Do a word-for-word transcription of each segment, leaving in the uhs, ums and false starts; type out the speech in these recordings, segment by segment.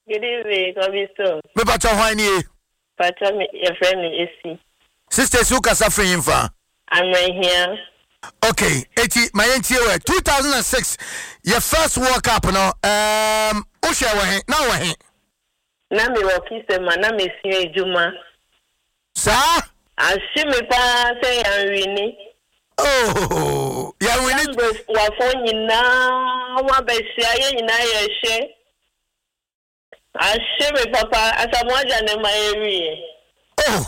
Good evening, Kobiso. Me pacha hwan ye? Pacha me your friend me esi. Sister Suka suffering fa. I'm right here. Okay, eti my ntie we two thousand six your first World Cup no. Um o share we na we. Na me wo kise ma na me si ejuma. Sa? Ahye me pa say yan wini. Oh, ya wini. Wa fo nyina wa be sia ye nyina ye hye. Ahye me papa asamoja ne ma eri. Oh.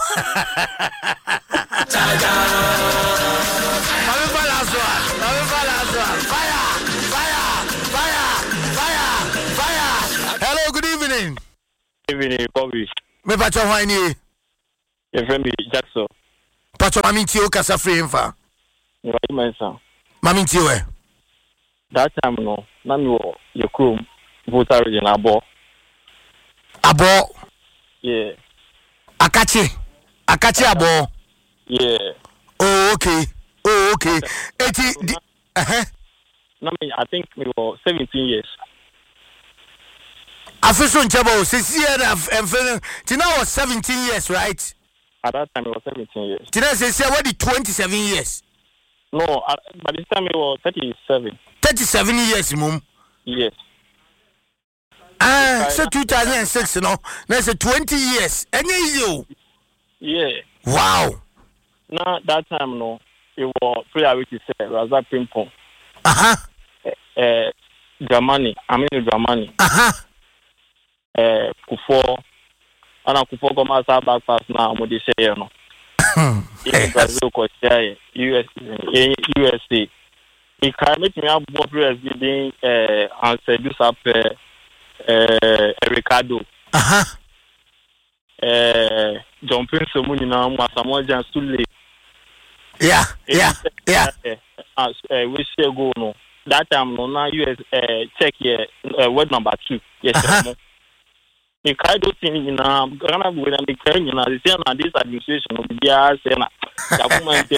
Fire, fire, fire, fire, fire. Hello, good evening. Good evening, Kobe. Me pacho hwan ye? Your friend me Jackson. Pacho mami ti o kasa free mfa. You are my son. Mami ti we. That time no, na me wo your crew voter region abo. Abo. Yeah. Akachi. Akachi abo. Yeah. Oh, okay. Oh, okay. eighty uh-huh. Na me I think me was seventeen years. Official Chabo, six years and Tina was seventeen years, right? At that time it was seventeen years. Tina says what the twenty-seven years? No, at, by this time it was thirty-seven. thirty-seven years, mum. Yes. Ah, so two thousand six, you know. That's a twenty years. And you? Yeah. Wow. Now that time no, it was prayer which is said Razak Pimpon. Uh-huh. Uh Germany. I mean Germany. Uh-huh. Uh Kufo. Ana Kufo go masa back pass now mo dey say you know. In Brazil ko say U S U S A. He can make me have more players being uh answer do up uh Ricardo. Uh-huh. Uh John Prince Omuni na mo Samoa Sule. Yeah, yeah, yeah. As uh, we say go no. That time no na U S uh check here uh, word number two. Yes, uh-huh. In Kaido thing na Ghana go na me kai na say na this administration no be say na government